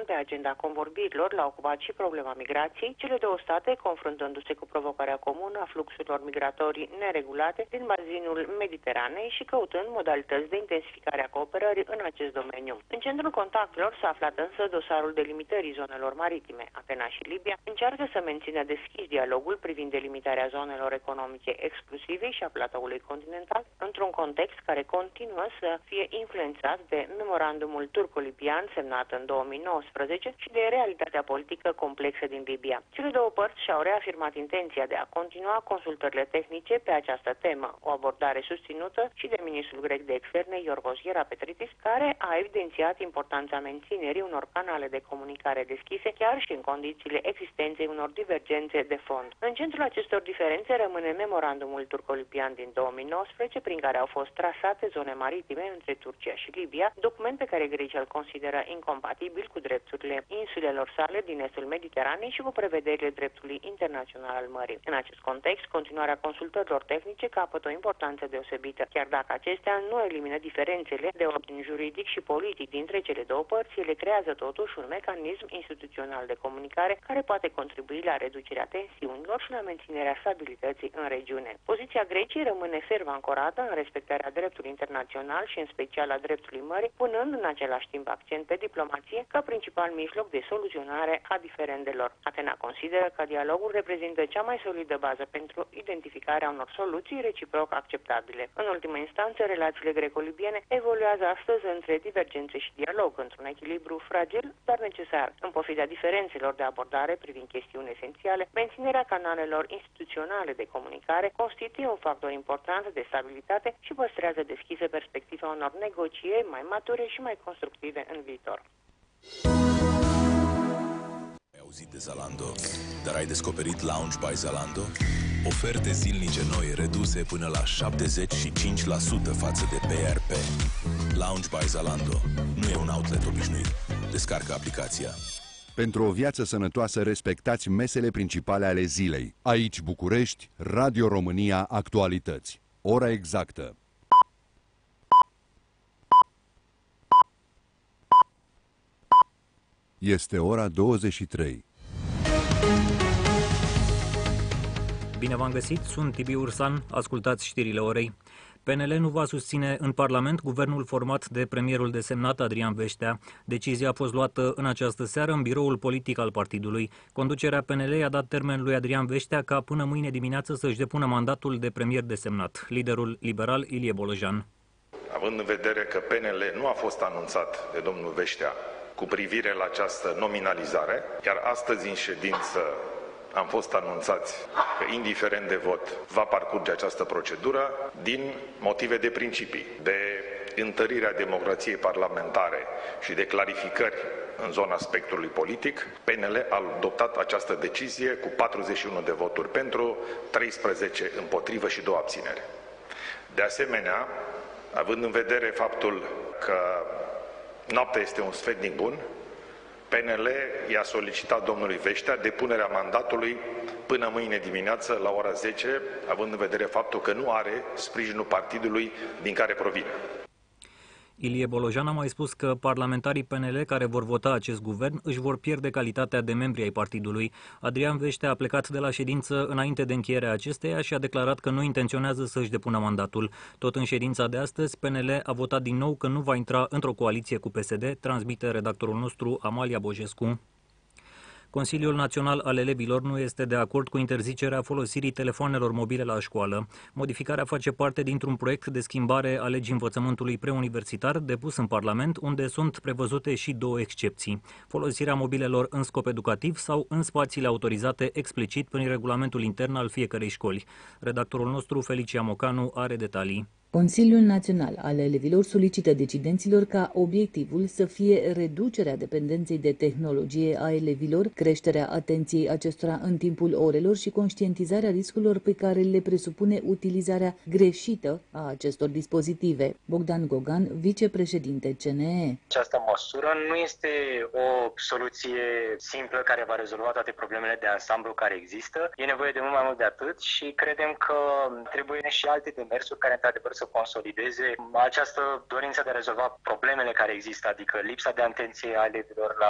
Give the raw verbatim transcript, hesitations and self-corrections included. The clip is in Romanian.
an pe agenda convorbirilor l-a ocupat și problema migrației, cele două state confruntându-se cu provocarea comună a fluxurilor migratorii neregulate din bazinul Mediteranei și căutând modalități de intensificare a cooperării în acest domeniu. În centrul contactelor s-a aflat însă dosarul delimitării zonelor maritime. Atena și Libia încearcă să mențină deschis dialogul privind delimitarea zonelor economice exclusive și a platoului continental, într-un context care continuă să fie influențat de memorandumul turco-libian semnat în două mii nouăsprezece și de realitatea politică complexă din Libia. Cele două părți și-au reafirmat intenția de a continua consultările tehnice pe această temă, o abordare susținută și de ministrul grec de externe Iorgos Gerapetritis, care a evidențiat importanța menținerii unor canale de comunicare deschise, chiar și în condițiile existenței unor divergențe de fond. În centrul acestor diferențe rămâne memorandumul turco-libian din două mii nouăsprezece, prin care au fost trasate zone maritime între Turcia și Libia, document pe care Grecia îl consideră incompatibil cu drepturile insulelor sale din estul Mediteranei și cu prevederile dreptului internațional al mării. În acest context, continuarea consultărilor tehnice capătă o importanță deosebită. Chiar dacă acestea nu elimină diferențele de ordin juridic și politic dintre cele două părți, ele creează totuși un mecanism instituțional de comunicare care poate contribui la reducerea tensiunilor și la menținerea stabilității în regiune. Poziția Greciei rămâne ferm ancorată în respectarea dreptului internațional și în special a dreptului mării, punând în același timp accent pe diplomație ca principal mijloc de soluționare a diferendelor. Atena consideră că dialogul reprezintă cea mai solidă bază pentru identificarea unor soluții reciproc acceptabile. În ultimă instanță, relațiile greco-libiene evoluează astăzi între divergențe și dialog, într-un echilibru fragil, dar necesar. În pofida diferențelor de abordare privind chestiuni esențiale, menținerea canalelor instituționale de comunicare constituie un factor important de stabilitate și păstrează deschisă perspectiva unor negocieri mai mature și mai constructive în viitor. Ai auzit de Zalando, dar ai descoperit Lounge by Zalando? Oferte zilnice noi reduse până la șaptezeci și cinci la sută față de P R P. Lounge by Zalando nu e un outlet obișnuit. Descarcă aplicația. Pentru o viață sănătoasă, respectați mesele principale ale zilei. Aici București, Radio România Actualități. Ora exactă. Este ora douăzeci și trei. Bine v-am găsit, sunt Tibi Ursan, ascultați știrile orei. P N L nu va susține în Parlament guvernul format de premierul desemnat Adrian Veștea. Decizia a fost luată în această seară în biroul politic al partidului. Conducerea P N L i-a dat termen lui Adrian Veștea ca până mâine dimineață să-și depună mandatul de premier desemnat. Liderul liberal Ilie Bolojan. Având în vedere că P N L nu a fost anunțat de domnul Veștea cu privire la această nominalizare, iar astăzi în ședință am fost anunțați că, indiferent de vot, va parcurge această procedură din motive de principii, de întărirea democrației parlamentare și de clarificări în zona spectrului politic. P N L a adoptat această decizie cu patruzeci și unu de voturi pentru, treisprezece împotrivă și două abțineri. De asemenea, având în vedere faptul că noaptea este un sfetnic bun, P N L i-a solicitat domnului Veștea depunerea mandatului până mâine dimineață la ora zece, având în vedere faptul că nu are sprijinul partidului din care provine. Ilie Bolojan a mai spus că parlamentarii P N L care vor vota acest guvern își vor pierde calitatea de membri ai partidului. Adrian Veștea a plecat de la ședință înainte de încheierea acesteia și a declarat că nu intenționează să-și depună mandatul. Tot în ședința de astăzi, P N L a votat din nou că nu va intra într-o coaliție cu P S D, transmite redactorul nostru Amalia Bojescu. Consiliul Național al Elevilor nu este de acord cu interzicerea folosirii telefoanelor mobile la școală. Modificarea face parte dintr-un proiect de schimbare a legii învățământului preuniversitar depus în Parlament, unde sunt prevăzute și două excepții: folosirea mobilelor în scop educativ sau în spațiile autorizate explicit prin regulamentul intern al fiecărei școli. Redactorul nostru, Felicia Mocanu, are detalii. Consiliul Național al Elevilor solicită decidenților ca obiectivul să fie reducerea dependenței de tehnologie a elevilor, creșterea atenției acestora în timpul orelor și conștientizarea riscurilor pe care le presupune utilizarea greșită a acestor dispozitive. Bogdan Gogan, vicepreședinte C N E. Această măsură nu este o soluție simplă care va rezolva toate problemele de ansamblu care există. E nevoie de mult mai mult de atât și credem că trebuie și alte demersuri care într-adevăr să consolideze această dorință de a rezolva problemele care există, adică lipsa de atenție a elevilor la